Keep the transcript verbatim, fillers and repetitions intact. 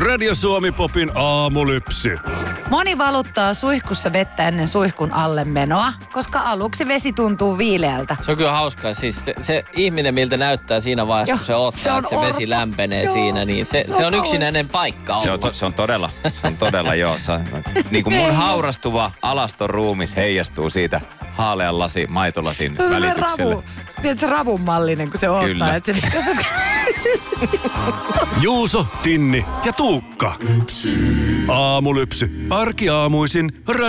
Radio Suomi Popin aamulypsy. Moni valuttaa suihkussa vettä ennen suihkun alle menoa, koska aluksi vesi tuntuu viileältä. Se on kyllä hauskaa. Siis se, se ihminen, miltä näyttää siinä vaiheessa, Joo, kun se ottaa, se on että se orpo. vesi lämpenee Joo, siinä, niin se, se se on on yksinäinen paikka Se olla. on, se on todella, se on todella joo. Se, niin kuin mun haurastuva alaston ruumis heijastuu siitä haalean lasi, maitolasin Se on sellainen välitykselle. ravu, tiedätkö, ravun mallinen, kun se odottaa. Kyllä. Että se, Juuso, Tinni ja Tuukka. Aamulypsy. Arkiaamuisin Radio